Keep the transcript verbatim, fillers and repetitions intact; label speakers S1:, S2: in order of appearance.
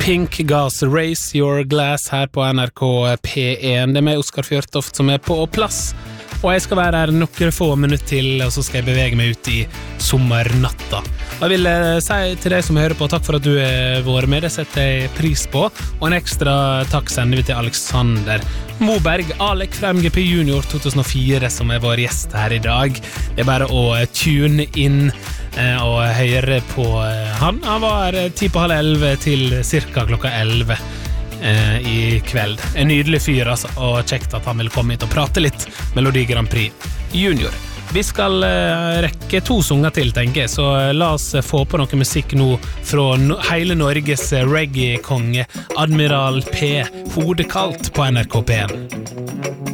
S1: Pink Gas Raise Your Glass her på N R K P one. Det er med Oskar Fjørtoft som er på plass. Og jeg skal være her noen få minutter til, og så skal jeg bevege meg ut i sommernatta. Og jeg vil si til deg som hører på, takk for at du har vært med, det setter jeg pris på. Og en ekstra takk sender vi til Alexander Moberg, Alek fra M G P Junior two thousand four, som er vår gjest her i dag. Det er bare å tune inn og høre på han. Han var her ti på halv elleve til cirka klokka elleve i kveld. En nydelig fyr, altså, og kjekt at han vil komme hit og prate litt Melodi Grand Prix Junior. Vi skal uh, rekke to sanger til, tenker jeg, så la oss få på noe musikk nå fra no- hele Norges reggae-konge Admiral P. Hodekaldt på N R K P one.